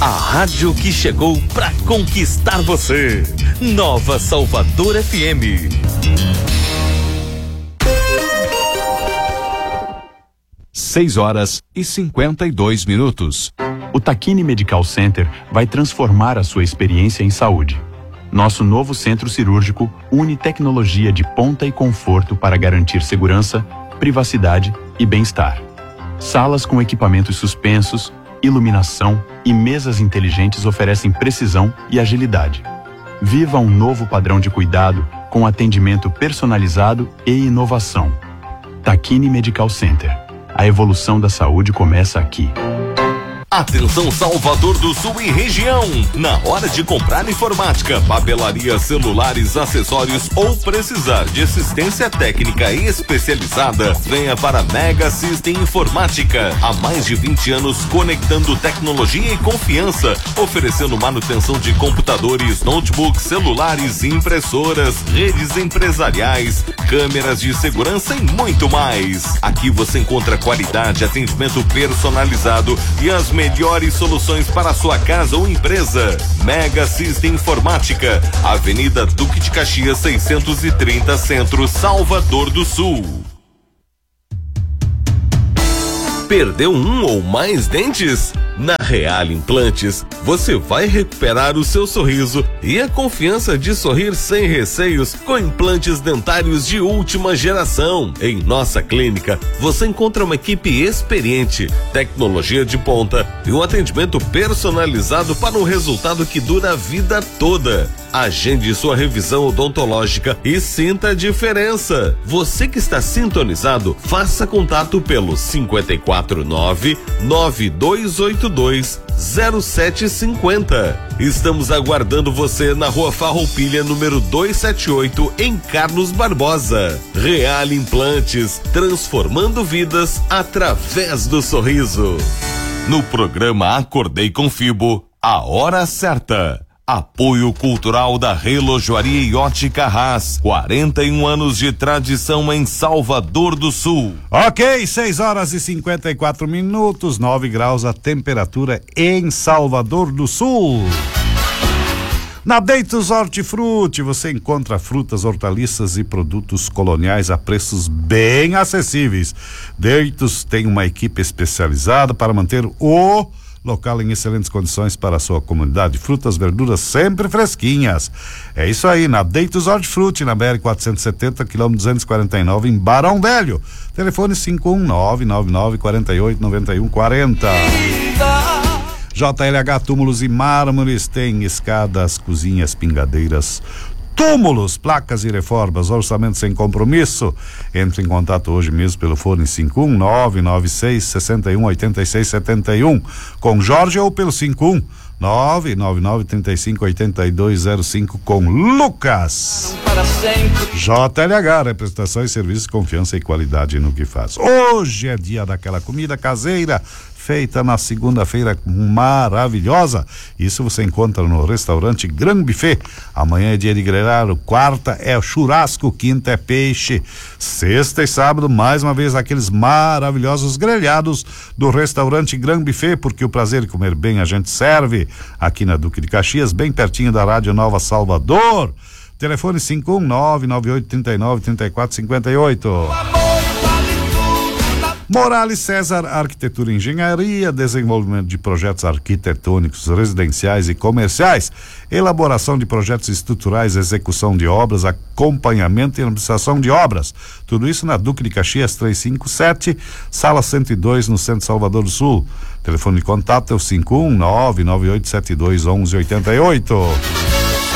A rádio que chegou pra conquistar você. Nova Salvador FM. Seis horas e 52 minutos. O Takini Medical Center vai transformar a sua experiência em saúde. Nosso novo centro cirúrgico une tecnologia de ponta e conforto para garantir segurança, privacidade e bem-estar. Salas com equipamentos suspensos, iluminação e mesas inteligentes oferecem precisão e agilidade. Viva um novo padrão de cuidado com atendimento personalizado e inovação. Takini Medical Center. A evolução da saúde começa aqui. Atenção Salvador do Sul e região. Na hora de comprar informática, papelaria, celulares, acessórios ou precisar de assistência técnica especializada, venha para Mega System Informática. Há mais de 20 anos conectando tecnologia e confiança, oferecendo manutenção de computadores, notebooks, celulares, impressoras, redes empresariais, câmeras de segurança e muito mais. Aqui você encontra qualidade, atendimento personalizado e as melhores soluções para a sua casa ou empresa. Mega System Informática, Avenida Duque de Caxias 630 Centro, Salvador do Sul. Perdeu um ou mais dentes? Na Real Implantes, você vai recuperar o seu sorriso e a confiança de sorrir sem receios com implantes dentários de última geração. Em nossa clínica, você encontra uma equipe experiente, tecnologia de ponta e um atendimento personalizado para um resultado que dura a vida toda. Agende sua revisão odontológica e sinta a diferença. Você que está sintonizado, faça contato pelo 549-9282-0750. Estamos aguardando você na Rua Farroupilha, número 278, em Carlos Barbosa. Real Implantes, transformando vidas através do sorriso. No programa Acordei com Fibo, a hora certa. Apoio cultural da Relojoaria e Ótica Haas, 41 anos de tradição em Salvador do Sul. Ok, 6 horas e 54 minutos, 9 graus a temperatura em Salvador do Sul. Na Deitos Hortifruti você encontra frutas, hortaliças e produtos coloniais a preços bem acessíveis. Deitos tem uma equipe especializada para manter o local em excelentes condições para a sua comunidade. Frutas, verduras sempre fresquinhas. É isso aí, na Deitos Hortifruti, na BR 470, quilômetro 249, em Barão Velho. Telefone 51999489140. JLH Túmulos e Mármores tem escadas, cozinhas, pingadeiras, túmulos, placas e reformas, orçamento sem compromisso. Entre em contato hoje mesmo pelo fone 51996618671 com Jorge ou pelo 51999358205 com Lucas. JLH, representação e serviços, confiança e qualidade no que faz. Hoje é dia daquela comida caseira feita na segunda-feira maravilhosa. Isso você encontra no restaurante Gran Buffet. Amanhã é dia de grelhar, quarta é churrasco, quinta é peixe, sexta e sábado mais uma vez aqueles maravilhosos grelhados do restaurante Gran Buffet, porque o prazer de comer bem a gente serve. Aqui na Duque de Caxias, bem pertinho da Rádio Nova Salvador. Telefone 51998393458. Morales César, Arquitetura e Engenharia, desenvolvimento de projetos arquitetônicos, residenciais e comerciais, elaboração de projetos estruturais, execução de obras, acompanhamento e administração de obras. Tudo isso na Duque de Caxias 357, sala 102, no centro de Salvador do Sul. Telefone de contato é o 51998721188.